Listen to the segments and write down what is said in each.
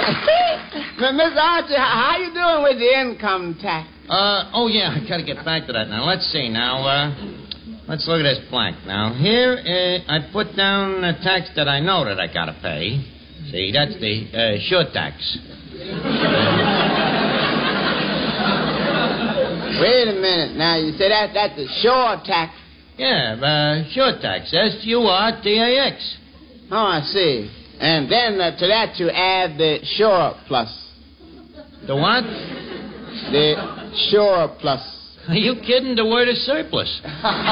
Miss Archie, how you doing with the income tax? Yeah, I gotta get back to that now. Let's see now. Let's look at this blank. Now, here, I put down a tax that I know that I gotta pay. See, that's the sure tax. Wait a minute. Now, you say that's a sure tax. Yeah, sure tax. SURTAX. Oh, I see. And then to that you add the sure plus. The what? The sure plus. Are you kidding? The word is surplus.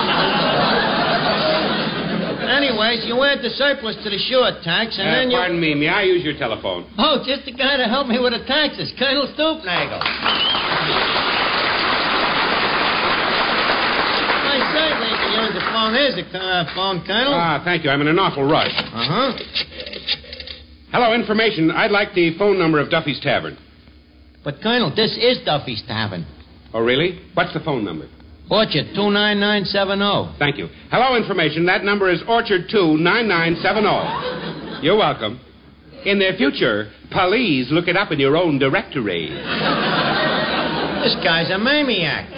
Anyways, you add the surplus to the sure tax, and then you... Pardon me, may I use your telephone? Oh, just the guy to help me with the taxes, Colonel Stoopnagel. I certainly can use the phone. Here's the phone, Colonel. Thank you. I'm in an awful rush. Uh-huh. Hello, information. I'd like the phone number of Duffy's Tavern. But, Colonel, this is Duffy's Tavern. Oh, really? What's the phone number? Orchard 29970. Thank you. Hello, information. That number is Orchard 29970. You're welcome. In the future, please look it up in your own directory. This guy's a maniac.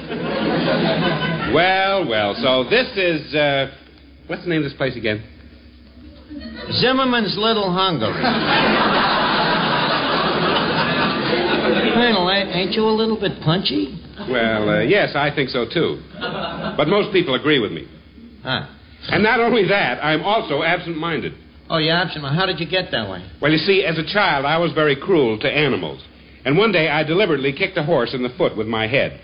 Well. So this is, what's the name of this place again? Zimmerman's Little Hungary. Colonel, ain't you a little bit punchy? Well, yes, I think so, too. But most people agree with me. Huh. And not only that, I'm also absent-minded. Oh, you're absent-minded. How did you get that way? Well, you see, as a child, I was very cruel to animals. And one day, I deliberately kicked a horse in the foot with my head.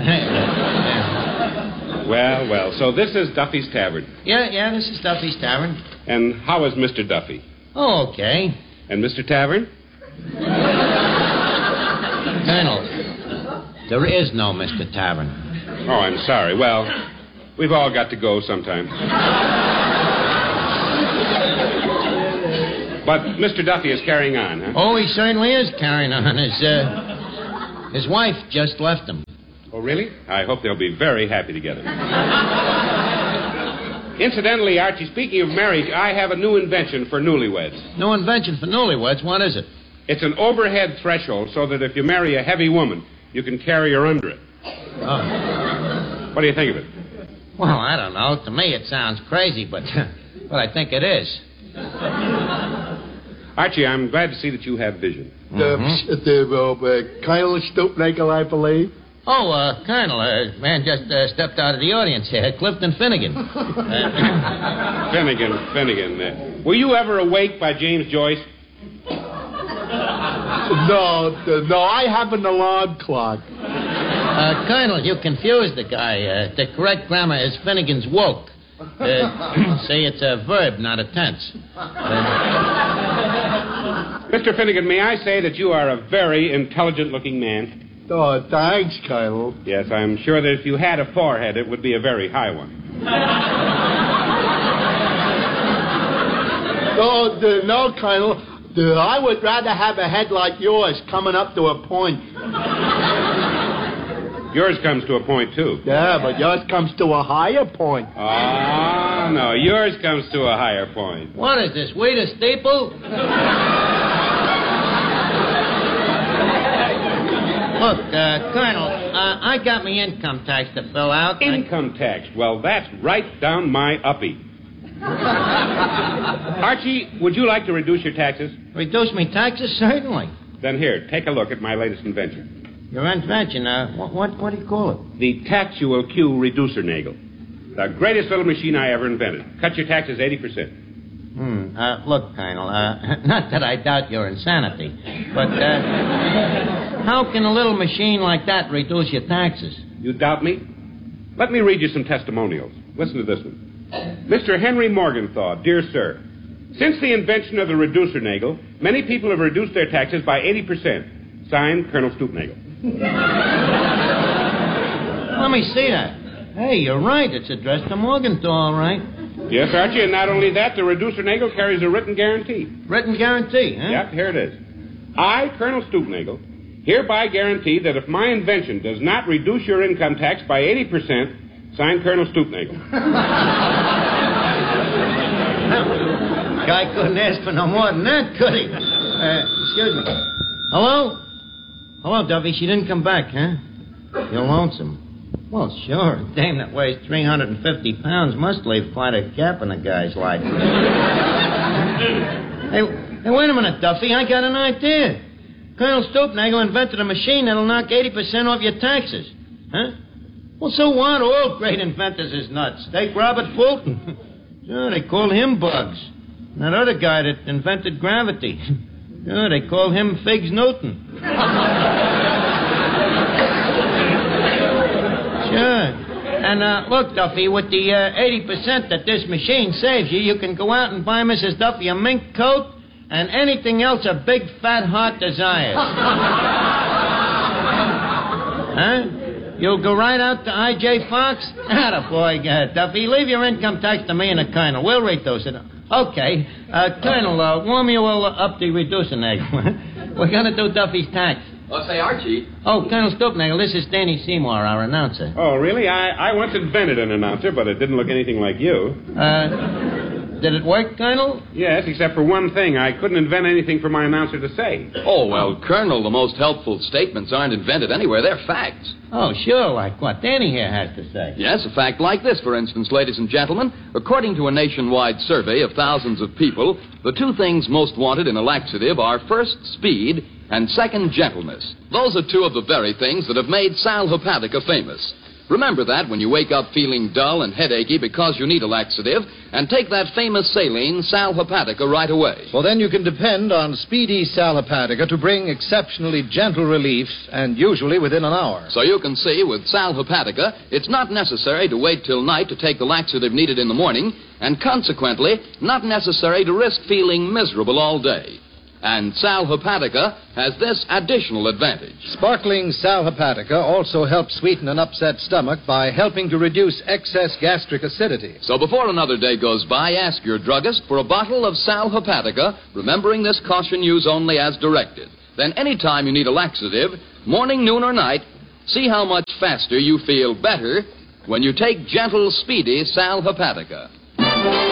Well, so this is Duffy's Tavern. Yeah, this is Duffy's Tavern. And how is Mr. Duffy? Oh, okay. And Mr. Tavern? Colonel, there is no Mr. Tavern. Oh, I'm sorry. Well, we've all got to go sometime. But Mr. Duffy is carrying on, huh? Oh, he certainly is carrying on. His wife just left him. Oh, really? I hope they'll be very happy together. Incidentally, Archie, speaking of marriage, I have a new invention for newlyweds. New invention for newlyweds? What is it? It's an overhead threshold so that if you marry a heavy woman, you can carry her under it. Oh. What do you think of it? Well, I don't know. To me, it sounds crazy, but I think it is. Archie, I'm glad to see that you have vision. Colonel Stoopnagel, I believe. Oh, Colonel, man just stepped out of the audience here. Clifton Finnegan. Finnegan. Were you ever awake by James Joyce? No, I have an alarm clock. Colonel, you confused the guy. The correct grammar is Finnegan's woke. Say it's a verb, not a tense. Mr. Finnegan, may I say that you are a very intelligent-looking man? Oh, thanks, Colonel. Yes, I'm sure that if you had a forehead, it would be a very high one. No, Colonel. I would rather have a head like yours coming up to a point. Yours comes to a point, too. Yeah, but yours comes to a higher point. Ah, no, yours comes to a higher point. What is this, wait a staple? Look, Colonel, I got me income tax to fill out. Income tax? Well, that's right down my uppie. Archie, would you like to reduce your taxes? Reduce me taxes? Certainly. Then here, take a look at my latest invention. Your invention? What do you call it? The Taxual Q Reducer Nagel. The greatest little machine I ever invented. Cut your taxes 80%. Look, Colonel, not that I doubt your insanity, but how can a little machine like that reduce your taxes? You doubt me? Let me read you some testimonials. Listen to this one. Mr. Henry Morgenthau, dear sir, since the invention of the reducer nagel, many people have reduced their taxes by 80%. Signed, Colonel Stoopnagel. Let me see that. Hey, you're right. It's addressed to Morgenthau, all right. Yes, Archie, and not only that, the reducer nagel carries a written guarantee. Written guarantee, huh? Yep, here it is. I, Colonel Stoopnagel, hereby guarantee that if my invention does not reduce your income tax by 80%, signed, Colonel Stoopnagel. Guy couldn't ask for no more than that, could he? excuse me. Hello? Hello, Duffy. She didn't come back, huh? You're lonesome. Well, sure. A dame that weighs 350 pounds must leave quite a gap in a guy's life. Hey, wait a minute, Duffy. I got an idea. Colonel Stoopnagel invented a machine that'll knock 80% off your taxes. Huh? Well, so what? All great inventors is nuts. Take Robert Fulton. Sure, they call him Bugs. And that other guy that invented gravity. Sure, they call him Figs Newton. Sure. And, look, Duffy, with the 80% that this machine saves you, you can go out and buy Mrs. Duffy a mink coat and anything else a big fat heart desires. Huh? You'll go right out to I.J. Fox? Attaboy, Duffy. Leave your income tax to me and the Colonel. We'll reduce it. Okay. Colonel, warm you all up the reducing egg. We're going to do Duffy's tax. Oh, say, Archie. Oh, Colonel Stoopnagel, this is Danny Seymour, our announcer. Oh, really? I once invented an announcer, but it didn't look anything like you. Did it work, Colonel? Yes, except for one thing. I couldn't invent anything for my announcer to say. Oh, well, Colonel, the most helpful statements aren't invented anywhere. They're facts. Oh, sure, like what Danny here has to say. Yes, a fact like this, for instance, ladies and gentlemen. According to a nationwide survey of thousands of people, the two things most wanted in a laxative are first, speed, and second, gentleness. Those are two of the very things that have made Sal Hepatica famous. Remember that when you wake up feeling dull and headachy because you need a laxative, and take that famous saline, Sal Hepatica, right away. Well, then you can depend on speedy Sal Hepatica to bring exceptionally gentle relief, and usually within an hour. So you can see, with Sal Hepatica, it's not necessary to wait till night to take the laxative needed in the morning, and consequently, not necessary to risk feeling miserable all day. And Sal Hepatica has this additional advantage. Sparkling Sal Hepatica also helps sweeten an upset stomach by helping to reduce excess gastric acidity. So before another day goes by, ask your druggist for a bottle of Sal Hepatica, remembering this caution: use only as directed. Then any time you need a laxative, morning, noon, or night, see how much faster you feel better when you take gentle, speedy Sal Hepatica.